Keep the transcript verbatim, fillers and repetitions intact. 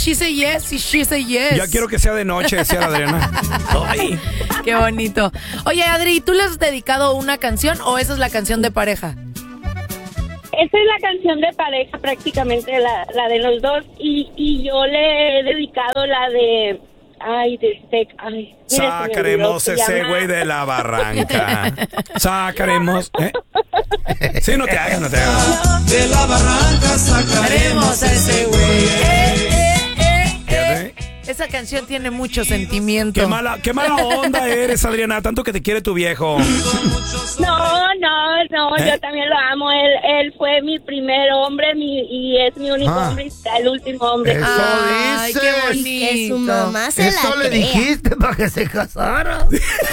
she say yes y she say yes. Ya quiero que sea de noche, decía la Adriana. Ay. Qué bonito. Oye, Adri, ¿tú le has dedicado una canción o esa es la canción de pareja? Esa es la canción de pareja, prácticamente la, la de los dos. Y, y yo le he dedicado la de... Ay, de este... Ay, mira, sacaremos se me olvidó, se ese llama- güey de la barranca. Sacaremos. ¿eh? Sí, no te hagas, no te hagas. De la barranca sacaremos a ese güey. Eh, eh, eh, Fíjate. eh. Esa canción tiene mucho sentimiento. Qué mala, qué mala onda eres, Adriana. Tanto que te quiere tu viejo. No, no, no, ¿Eh? yo también lo amo. Él, él fue mi primer hombre mi, y es mi único Ah. hombre y será el último hombre. Eso Ay, dices. qué bonito. Que su mamá se Eso la le crea. dijiste para que se casara.